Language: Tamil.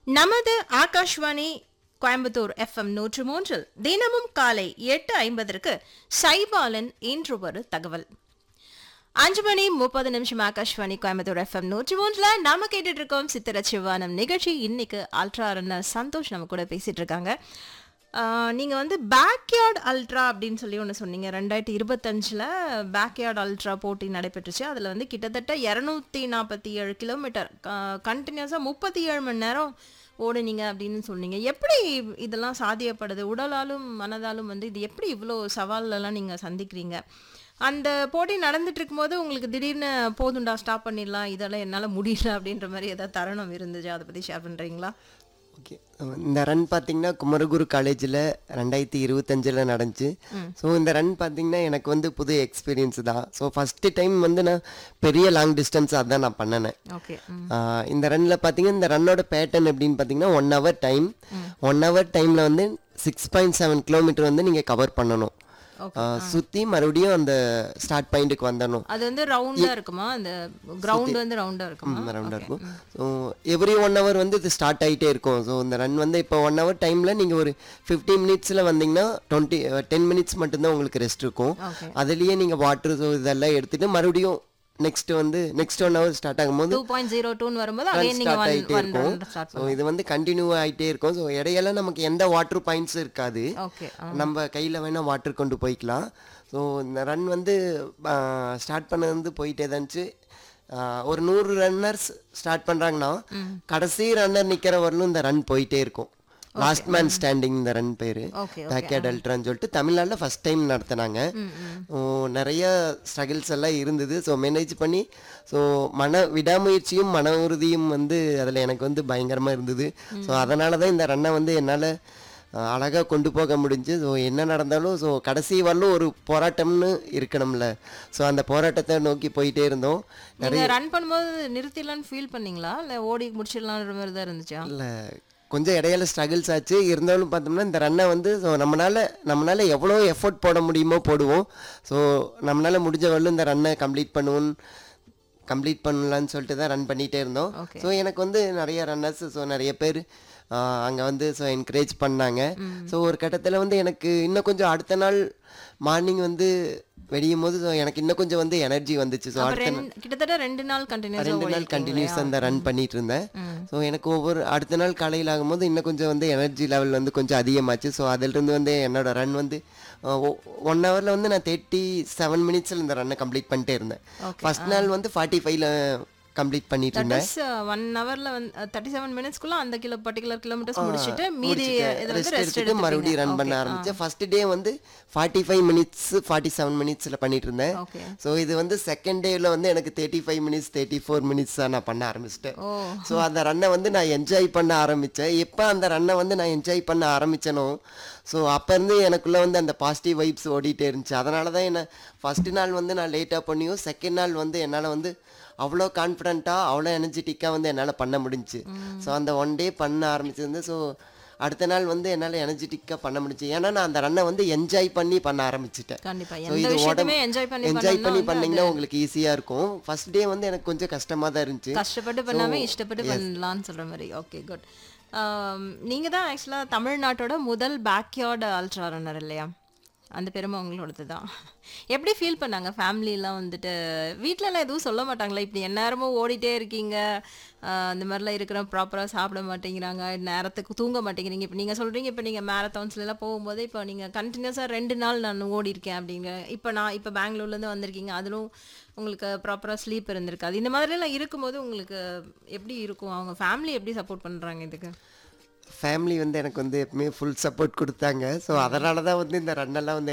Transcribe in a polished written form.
நமது ஆகாஷ்வாணி கோயம்புத்தூர் எஃப்எம் 103 தினமும் காலை 8:50 சைபாலன் இன்று ஒரு தகவல். 5:30 ஆகாஷ்வாணி கோயம்புத்தூர் எஃப்எம் 103 நாம கேட்டுட்டு இருக்கோம் சித்திர சிவானம் நிகழ்ச்சி. இன்னைக்கு அல்ட்ரா ரன்னர் சந்தோஷ் நம்ம கூட பேசிட்டு இருக்காங்க. நீங்க வந்து பேக்யார்ட் அல்ட்ரா அப்படின்னு சொல்லி ஒன்று சொன்னீங்க. 2025 பேக்யார்ட் அல்ட்ரா போட்டி நடைபெற்றுச்சு. அதில் வந்து கிட்டத்தட்ட 247 கிலோமீட்டர் கண்டினியூஸாக 37 மணி நேரம் ஓடுனீங்க அப்படின்னு சொன்னீங்க. எப்படி இதெல்லாம் சாத்தியப்படுது? உடலாலும் மனதாலும் வந்து இது எப்படி இவ்வளோ சவாலெல்லாம் நீங்கள் சந்திக்கிறீங்க? அந்த போட்டி நடந்துட்டு இருக்கும்போது உங்களுக்கு திடீர்னு போதுண்டா ஸ்டாப் பண்ணிடலாம், இதெல்லாம் என்னால் முடியல அப்படின்ற மாதிரி ஏதாவது தருணம் இருந்துச்சு, அதை பற்றி ஷேர் பண்ணுறீங்களா? ஓகே, இந்த ரன் பார்த்தீங்கன்னா குமரகுரு காலேஜில் 2025 நடந்துச்சு. ஸோ இந்த ரன் பார்த்தீங்கன்னா எனக்கு வந்து புது எக்ஸ்பீரியன்ஸ் தான். ஸோ ஃபஸ்ட்டு டைம் வந்து நான் பெரிய லாங் டிஸ்டன்ஸ் அதான் நான் பண்ணினேன். ஓகே. இந்த ரன்னில் பார்த்தீங்கன்னா இந்த ரன்னோட பேட்டர்ன் எப்படின்னு பார்த்தீங்கன்னா 1 hour டைம். 1 hour டைமில் வந்து 6.7 கிலோமீட்டர் வந்து நீங்கள் கவர் பண்ணணும். சுற்றி மறுபடியும் அந்த ஸ்டார்ட் பாயிண்ட்டுக்கு வந்துடணும். அது வந்து ரவுண்டா இருக்குமா? அந்த கிரவுண்ட் வந்து ரவுண்டா இருக்குமா? ரவுண்டாக இருக்கும். ஸோ எவ்ரி 1 hour வந்து இது ஸ்டார்ட் ஆகிட்டே இருக்கும். ஸோ இந்த ரன் வந்து இப்போ 1 hour டைமில் நீங்கள் ஒரு 15 minutesல வந்தீங்கன்னா 10 minutes மட்டும்தான் உங்களுக்கு ரெஸ்ட் இருக்கும். அதுலேயே நீங்கள் வாட்டர் ஸோ இதெல்லாம் எடுத்துகிட்டு மறுபடியும் நெக்ஸ்ட் 1 hour ஸ்டார்ட் ஆகும்போது 2.02 வரும்போது ஸ்டார்ட் ஆகிட்டே இருக்கும். ஸோ இது வந்து கண்டினியூ ஆகிட்டே இருக்கும். ஸோ இடையில நமக்கு எந்த வாட்டர் பாயிண்ட்ஸும் இருக்காது. நம்ம கையில் வேணால் வாட்டர் கொண்டு போய்க்கலாம். ஸோ இந்த ரன் வந்து ஸ்டார்ட் பண்ணது வந்து போயிட்டே தான்ச்சு. ஒரு 100 ரன்னர்ஸ் ஸ்டார்ட் பண்ணுறாங்கன்னா கடைசி ரன்னர் நிற்கிற வரலும் இந்த ரன் போயிட்டே இருக்கும். லாஸ்ட் மேன் ஸ்டாண்டிங் இந்த ரன் பேர் பேக்யார்ட் அல்ட்ரான்னு சொல்லிட்டு தமிழ்நாட்டில் ஃபஸ்ட் டைம் நடத்தினாங்க. நிறைய ஸ்ட்ரகிள்ஸ் எல்லாம் இருந்தது. ஸோ மேனேஜ் பண்ணி ஸோ விடாமுயற்சியும் மன உறுதியும் வந்து அதில் எனக்கு வந்து பயங்கரமாக இருந்தது. ஸோ அதனால தான் இந்த ரன்னை வந்து என்னால் அழகாக கொண்டு போக முடிஞ்சு. ஸோ என்ன நடந்தாலும் ஸோ கடைசி வரலும் ஒரு போராட்டம்னு இருக்கணும்ல. ஸோ அந்த போராட்டத்தை நோக்கி போயிட்டே இருந்தோம். நிறைய ரன் பண்ணும்போது நிறுத்திடலான்னு ஃபீல் பண்ணீங்களா, இல்லை ஓடி முடிச்சிடலான்ற மாதிரி தான் இருந்துச்சா? இல்லை, கொஞ்சம் இடையில ஸ்ட்ரகிள்ஸ் ஆச்சு. இருந்தாலும் பார்த்தோம்னா இந்த ரன்னை வந்து ஸோ நம்மளால் எவ்வளோ எஃபோர்ட் போட முடியுமோ போடுவோம். ஸோ நம்மளால் முடிஞ்ச வரலும் இந்த ரன்னை கம்ப்ளீட் பண்ணலான்னு சொல்லிட்டு தான் ரன் பண்ணிகிட்டே இருந்தோம். ஸோ எனக்கு வந்து நிறைய ரன்னர்ஸ் ஸோ நிறைய பேர் அங்கே வந்து ஸோ என்கரேஜ் பண்ணாங்க. ஸோ ஒரு கட்டத்தில் வந்து எனக்கு இன்னும் கொஞ்சம் அடுத்த நாள் மார்னிங் வந்து வெடியும் போது ஸோ எனக்கு இன்னும் கொஞ்சம் வந்து எனர்ஜி வந்துச்சு. ஸோ கிட்டத்தட்ட 2 நாள் கண்டினியூஸ் அந்த ரன் பண்ணிட்டு இருந்தேன். ஸோ எனக்கு அடுத்த நாள் காலையில் ஆகும்போது இன்னும் கொஞ்சம் வந்து எனர்ஜி லெவல் வந்து கொஞ்சம் அதிகமாச்சு. ஸோ அதிலிருந்து வந்து என்னோட ரன் வந்து 1 hourல வந்து நான் 37 minutesல இந்த ரன்னை கம்ப்ளீட் பண்ணிட்டே இருந்தேன். ஃபர்ஸ்ட் நாள் வந்து 45ல கம்ப்ளீட் பண்ணிட்டு இருந்தேன். 1 hourல வந்து 37 minutesக்குள்ள அந்த பர்టిక్యులர் கிலோமீட்டர்ஸ் முடிச்சிட்டு மீதி ரெஸ்ட் எடுத்து மறுபடியும் ரன் பண்ண ஆரம்பிச்சேன். ஃபர்ஸ்ட் டே வந்து 45 minutes 47 minutesல பண்ணிட்டு இருந்தேன். ஸோ இது வந்து செகண்ட் டேல வந்து எனக்கு 35 minutes 34 minutes நான் பண்ண ஆரம்பிச்சிட்டேன். ஸோ அந்த ரன்னை வந்து நான் என்ஜாய் பண்ண ஆரம்பித்தேன். எப்போ அந்த ரன்னை வந்து நான் என்ஜாய் பண்ண ஆரம்பித்தேனோ ஸோ அப்போ இருந்து எனக்குள்ளே வந்து அந்த பாசிட்டிவ் வைப்ஸ் ஓடிட்டே இருந்துச்சு. அதனால தான் என்ன ஃபஸ்ட்டு நாள் வந்து நான் லேட்டாக பண்ணியும் செகண்ட் நாள் வந்து என்னால் வந்து அவ்வளோ கான்ஃபிடென்ட்டாக அவ்வளோ எனர்ஜெட்டிக்காக வந்து என்னால் பண்ண முடிஞ்சுச்சு. ஸோ அந்த 1 day பண்ண ஆரம்பிச்சிருந்து ஸோ அடுத்த நாள் வந்து என்னால் எனர்ஜெட்டிக்காக பண்ண முடிஞ்சு. ஏன்னா நான் அந்த ரன்னை வந்து என்ஜாய் பண்ணி பண்ண ஆரம்பிச்சிட்டேன். ஸோ இது என்ஜாய் பண்ணி பண்ணிங்கன்னா உங்களுக்கு ஈஸியாக இருக்கும். ஃபர்ஸ்ட் டே வந்து எனக்கு கொஞ்சம் கஷ்டமாக தான் இருந்துச்சு. கஷ்டப்பட்டு பண்ணாமல் இஷ்டப்பட்டு பண்ணலான்னு சொல்கிற மாதிரி. Okay, good. நீங்கள் தான் ஆக்சுவலாக தமிழ்நாட்டோட முதல் பேக்யார்டு அல்ட்ரா ரன்னர் இல்லையா? அந்த பெருமை உங்களோடது தான். எப்படி ஃபீல் பண்ணாங்க ஃபேமிலிலாம் வந்துட்டு? வீட்டிலலாம் எதுவும் சொல்ல மாட்டாங்களா, இப்படி எந்நேரமும் ஓடிட்டே இருக்கீங்க, அந்த மாதிரிலாம் இருக்கிற ப்ராப்பராக சாப்பிட மாட்டேங்கிறாங்க, நேரத்துக்கு தூங்க மாட்டேங்கிறீங்க? இப்போ நீங்கள் சொல்கிறீங்க, இப்போ நீங்கள் மேரத்தான்ஸ்லாம் போகும்போது இப்போ நீங்கள் கண்டினியூஸாக 2 நாள் நான் ஓடி இருக்கேன் அப்படிங்க. இப்போ பெங்களூர்லேருந்து வந்திருக்கீங்க, அதிலும் உங்களுக்கு ப்ராப்பராக ஸ்லீப் இருந்திருக்காது. இந்த மாதிரிலாம் இருக்கும்போது உங்களுக்கு எப்படி இருக்கும்? அவங்க ஃபேமிலி எப்படி சப்போர்ட் பண்ணுறாங்க இதுக்கு? ஃபேமிலி வந்து எனக்கு வந்து எப்பவுமே ஃபுல் சப்போர்ட் கொடுத்தாங்க. ஸோ அதனால தான் வந்து இந்த ரன்னெல்லாம் வந்து